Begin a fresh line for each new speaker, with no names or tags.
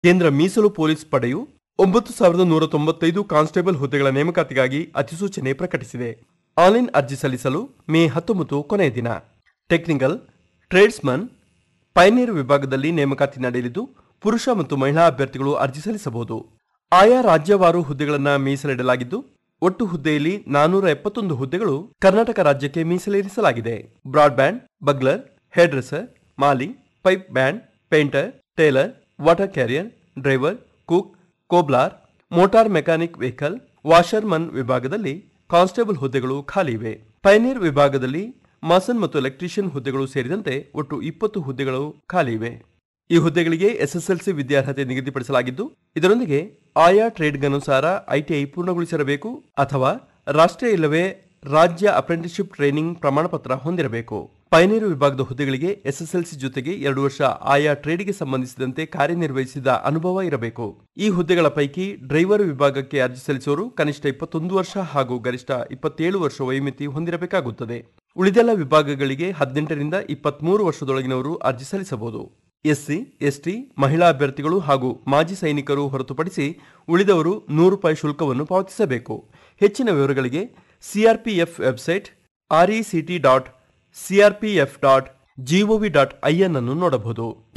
ಕೇಂದ್ರ ಮೀಸಲು police ಪಡೆಯು 9,195 constable ಹುದ್ದೆಗಳ ನೇಮಕಾತಿಗಾಗಿ ಅಧಿಸೂಚನೆ ಪ್ರಕಟಿಸಿದೆ. ಆನ್ಲೈನ್ ಅರ್ಜಿ ಸಲ್ಲಿಸಲು ಮೇ 19 ಕೊನೆಯ ದಿನ. ಟೆಕ್ನಿಕಲ್, ಟ್ರೇಡ್ಸ್ಮನ್, ಪೈನೇರ್ ವಿಭಾಗದಲ್ಲಿ ನೇಮಕಾತಿ ನಡೆಯಲಿದ್ದು ಪುರುಷ ಮತ್ತು ಮಹಿಳಾ ಅಭ್ಯರ್ಥಿಗಳು ಅರ್ಜಿ ಸಲ್ಲಿಸಬಹುದು. ಆಯಾ ರಾಜ್ಯವಾರು ಹುದ್ದೆಗಳನ್ನು ಮೀಸಲಿಡಲಾಗಿದ್ದು ಒಟ್ಟು ಹುದ್ದೆಯಲ್ಲಿ 471 ಹುದ್ದೆಗಳು ಕರ್ನಾಟಕ ರಾಜ್ಯಕ್ಕೆ ಮೀಸಲಿರಿಸಲಾಗಿದೆ. ಬ್ರಾಡ್ಬ್ಯಾಂಡ್, ಬಗ್ಲರ್, ಹೇರ್ ಡ್ರೆಸರ್, ಮಾಲಿ, pipe band, painter, Taylor, water carrier, driver, cook, ಕೋಬ್ಲಾರ್, motor mechanic vehicle, ವಾಷರ್ಮನ್ ವಿಭಾಗದಲ್ಲಿ ಕಾನ್ಸ್ಟೇಬಲ್ ಹುದ್ದೆಗಳು ಖಾಲಿ ಇವೆ. ಪೈನೇರ್ ವಿಭಾಗದಲ್ಲಿ ಮಾಸನ್ ಮತ್ತು ಎಲೆಕ್ಟ್ರಿಷಿಯನ್ ಹುದ್ದೆಗಳು ಸೇರಿದಂತೆ ಒಟ್ಟು 20 ಹುದ್ದೆಗಳು ಖಾಲಿ ಇವೆ. ಈ ಹುದ್ದೆಗಳಿಗೆ ಎಸ್ಎಸ್ಎಲ್ಸಿ ವಿದ್ಯಾರ್ಹತೆ ನಿಗದಿಪಡಿಸಲಾಗಿದ್ದು ಇದರೊಂದಿಗೆ ಆಯಾ ಟ್ರೇಡ್ಗನುಸಾರ ಐಟಿಐ ಪೂರ್ಣಗೊಳಿಸಿರಬೇಕು ಅಥವಾ ರಾಷ್ಟ್ರೀಯ ಇಲ್ಲವೇ ರಾಜ್ಯ ಅಪ್ರೆಂಟಿಸ್ಶಿಪ್ ಟ್ರೈನಿಂಗ್ ಪ್ರಮಾಣಪತ್ರ ಹೊಂದಿರಬೇಕು. ಪೈನೇರು ವಿಭಾಗದ ಹುದ್ದೆಗಳಿಗೆ ಎಸ್ಎಸ್ಎಲ್ಸಿ ಜೊತೆಗೆ 2 ವರ್ಷ ಆಯಾ ಟ್ರೇಡ್ಗೆ ಸಂಬಂಧಿಸಿದಂತೆ ಕಾರ್ಯನಿರ್ವಹಿಸಿದ ಅನುಭವ ಇರಬೇಕು. ಈ ಹುದ್ದೆಗಳ ಪೈಕಿ ಡ್ರೈವರ್ ವಿಭಾಗಕ್ಕೆ ಅರ್ಜಿ ಸಲ್ಲಿಸುವವರು ಕನಿಷ್ಠ 21 ವರ್ಷ ಹಾಗೂ ಗರಿಷ್ಠ 27 ವರ್ಷ ವಯೋಮಿತಿ ಹೊಂದಿರಬೇಕಾಗುತ್ತದೆ. ಉಳಿದೆಲ್ಲ ವಿಭಾಗಗಳಿಗೆ 18 ರಿಂದ 23 ವರ್ಷದೊಳಗಿನವರು ಅರ್ಜಿ ಸಲ್ಲಿಸಬಹುದು. ಎಸ್ಸಿ, ಎಸ್ಟಿ, ಮಹಿಳಾ ಅಭ್ಯರ್ಥಿಗಳು ಹಾಗೂ ಮಾಜಿ ಸೈನಿಕರು ಹೊರತುಪಡಿಸಿ ಉಳಿದವರು ₹100 ಶುಲ್ಕವನ್ನು ಪಾವತಿಸಬೇಕು. ಹೆಚ್ಚಿನ ವಿವರಗಳಿಗೆ ಸಿಆರ್ಪಿಎಫ್ ವೆಬ್ಸೈಟ್ rect.crpf.gov.in ಅನ್ನು ನೋಡಬಹುದು.